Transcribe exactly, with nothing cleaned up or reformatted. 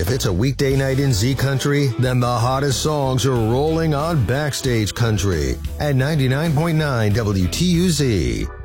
If it's a weekday night in Z Country, then the hottest songs are rolling on Backstage Country at ninety-nine point nine W T U Z.